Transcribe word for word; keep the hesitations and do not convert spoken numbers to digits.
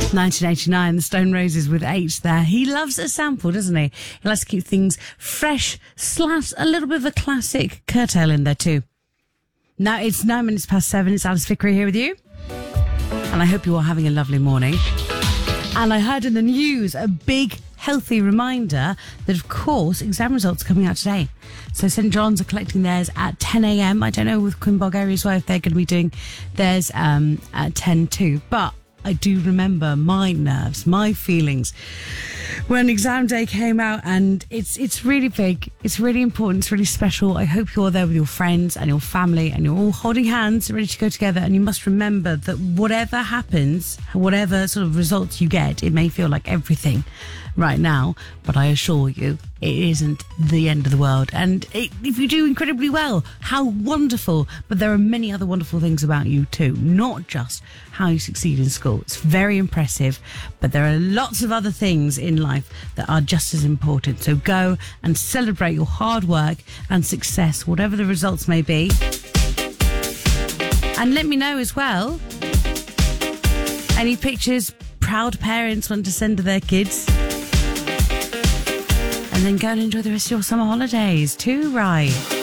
nineteen eighty-nine, the Stone Roses with H there. He loves a sample, doesn't he? He likes to keep things fresh, slash a little bit of a classic curtail in there too. Now it's nine minutes past seven. It's Alice Vickery here with you. And I hope you are having a lovely morning. And I heard in the news a big, healthy reminder that, of course, exam results are coming out today. So St John's are collecting theirs at ten a.m. I don't know with Queenbog area as well if they're going to be doing theirs um, at ten too. But I do remember my nerves, my feelings when exam day came out, and it's it's really big, it's really important, it's really special. I hope you're there with your friends and your family and you're all holding hands, ready to go together. And you must remember that whatever happens, whatever sort of results you get, it may feel like everything right now, but I assure you it isn't the end of the world. And it, if you do incredibly well, how wonderful. But there are many other wonderful things about you too, not just how you succeed in school. It's very impressive, but there are lots of other things in life that are just as important. So go and celebrate your hard work and success, whatever the results may be. And let me know as well any pictures proud parents want to send to their kids. And then go and enjoy the rest of your summer holidays too, right?